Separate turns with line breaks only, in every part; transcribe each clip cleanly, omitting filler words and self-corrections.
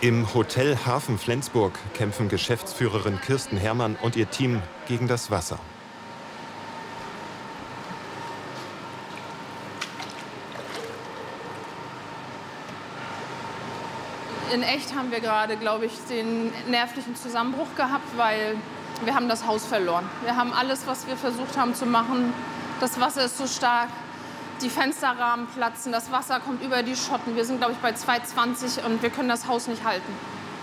Im Hotel Hafen Flensburg kämpfen Geschäftsführerin Kirsten Herrmann und ihr Team gegen das Wasser.
In echt haben wir gerade, glaube ich, den nervlichen Zusammenbruch gehabt, weil wir haben das Haus verloren. Wir haben alles, was wir versucht haben zu machen. Das Wasser ist so stark, die Fensterrahmen platzen, das Wasser kommt über die Schotten. Wir sind, glaube ich, bei 2,20 und wir können das Haus nicht halten.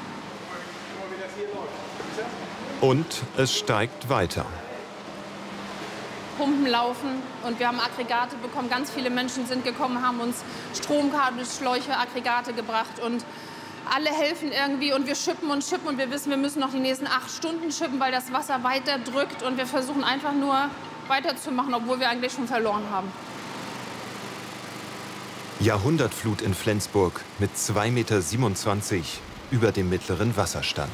Und es steigt weiter.
Pumpen laufen und wir haben Aggregate bekommen. Ganz viele Menschen sind gekommen, haben uns Stromkabel, Schläuche, Aggregate gebracht und alle helfen irgendwie und wir schippen und schippen und wir wissen, wir müssen noch die nächsten 8 Stunden schippen, weil das Wasser weiter drückt und wir versuchen einfach nur weiterzumachen, obwohl wir eigentlich schon verloren haben.
Jahrhundertflut in Flensburg mit 2,27 Meter über dem mittleren Wasserstand.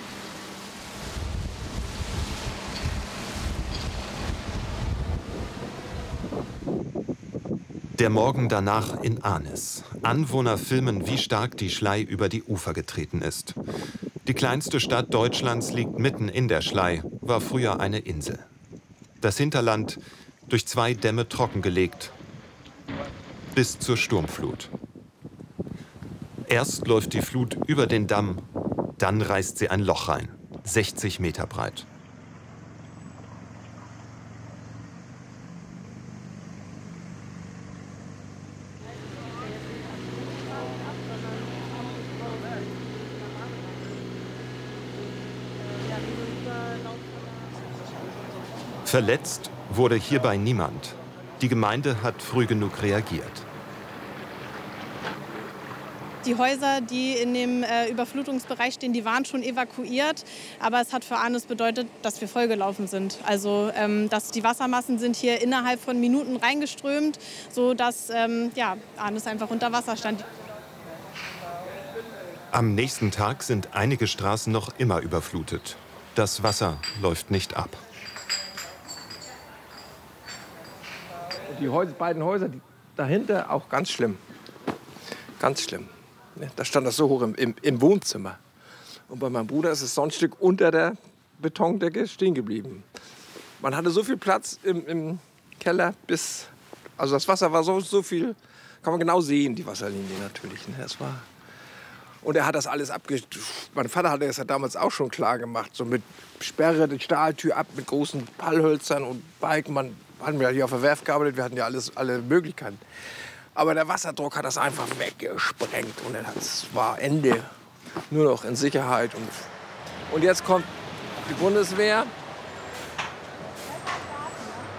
Der Morgen danach in Arnis. Anwohner filmen, wie stark die Schlei über die Ufer getreten ist. Die kleinste Stadt Deutschlands liegt mitten in der Schlei, war früher eine Insel. Das Hinterland durch 2 Dämme trockengelegt, bis zur Sturmflut. Erst läuft die Flut über den Damm, dann reißt sie ein Loch rein, 60 Meter breit. Verletzt wurde hierbei niemand. Die Gemeinde hat früh genug reagiert.
Die Häuser, die in dem Überflutungsbereich stehen, die waren schon evakuiert. Aber es hat für Arnis bedeutet, dass wir vollgelaufen sind. Also dass die Wassermassen sind hier innerhalb von Minuten reingeströmt, sodass Arnis einfach unter Wasser stand.
Am nächsten Tag sind einige Straßen noch immer überflutet. Das Wasser läuft nicht ab.
Die beiden Häuser die dahinter auch ganz schlimm. Ganz schlimm. Da stand das so hoch im Wohnzimmer. Und bei meinem Bruder ist es so ein Stück unter der Betondecke stehen geblieben. Man hatte so viel Platz im Keller bis. Also das Wasser war so viel. Kann man genau sehen, die Wasserlinie natürlich. Ne? Das war. Und er hat das alles Mein Vater hatte das ja damals auch schon klar gemacht. So mit Sperre, die Stahltür ab mit großen Pallhölzern und Balken. Hatten wir hier auf der Werft gearbeitet, wir hatten ja alle Möglichkeiten. Aber der Wasserdruck hat das einfach weggesprengt und es war Ende. Nur noch in Sicherheit. Und jetzt kommt die Bundeswehr